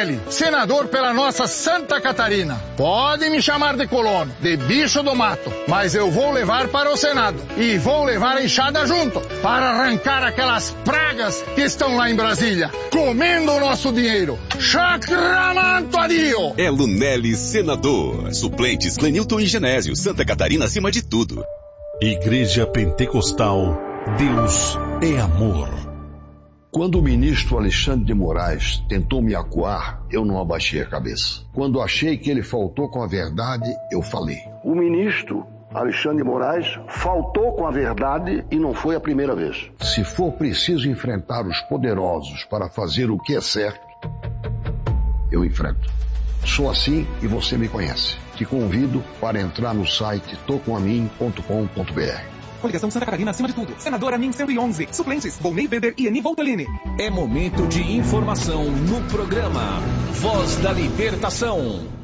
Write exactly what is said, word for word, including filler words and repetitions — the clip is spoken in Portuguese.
Lunelli, senador pela nossa Santa Catarina. Pode me chamar de colono, de bicho do mato, mas eu vou levar para o Senado. E vou levar a enxada junto, para arrancar aquelas pragas que estão lá em Brasília, comendo o nosso dinheiro. Sacramento a Dio! É Lunelli, senador. Suplentes Clenilton e Genésio, Santa Catarina acima de tudo. Igreja Pentecostal, Deus é amor. Quando o ministro Alexandre de Moraes tentou me acuar, eu não abaixei a cabeça. Quando achei que ele faltou com a verdade, eu falei. O ministro Alexandre de Moraes faltou com a verdade e não foi a primeira vez. Se for preciso enfrentar os poderosos para fazer o que é certo, eu enfrento. Sou assim e você me conhece. Te convido para entrar no site tocomamin ponto com ponto br. Coligação Santa Catarina acima de tudo. Senador Amin cento e onze. Suplentes, Volney Weber e Eni Voltolini. É momento de informação no programa Voz da Libertação.